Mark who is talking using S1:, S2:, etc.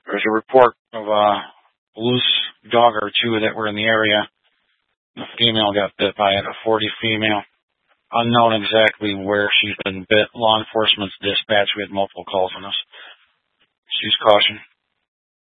S1: There's a report of a loose dog or two that were in the area. The female got bit by it, a 40 female. Unknown exactly where she's been bit. Law enforcement's dispatched. We had multiple calls on this. She's caution.